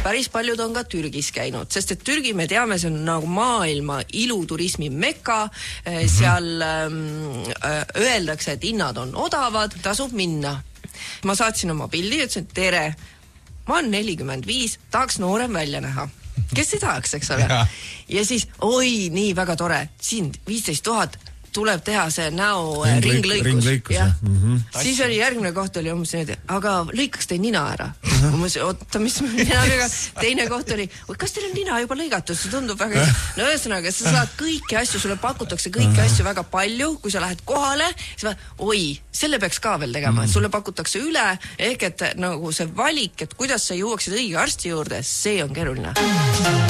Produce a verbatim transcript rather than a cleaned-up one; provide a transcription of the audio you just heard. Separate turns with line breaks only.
päris paljud on ka Türgis käinud, sest et Türgi, me teame, see on nagu maailma iluturismi mekka, seal ähm, öeldakse, et hinnad on odavad, tasub minna. Ma saatsin oma pildi ja ütlesin, tere, ma olen nelikümmend viis, tahaks noorem välja näha. Kes ei tahaks, eks ole? Ja, ja siis, oi, nii väga tore, siin viisteist tuhat tuleb teha see näo Ring, ringlõikus.
ringlõikus ja. Mm-hmm.
Siis oli järgmine koht oli umbes nii, aga lõikaks teie nina ära. Uh-huh. Ma mõtlesin, oota, mis nina väga... Teine koht oli, kas teil on nina juba lõigatud? See tundub väga... No ühesõnaga, sa saad kõiki asju, sulle pakutakse kõiki uh-huh. asju väga palju, kui sa lähed kohale, siis vaat, oi, selle peaks ka veel tegema, uh-huh. sulle pakutakse üle, ehk et nagu see valik, et kuidas sa jõuaksid õige arsti juurde, see on keeruline.